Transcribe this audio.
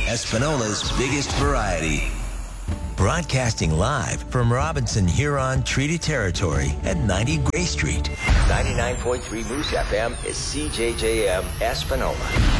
Espinola's biggest variety. Broadcasting live from Robinson Huron Treaty Territory at 90 Gray Street. 99.3 Moose FM is CJJM Espinola.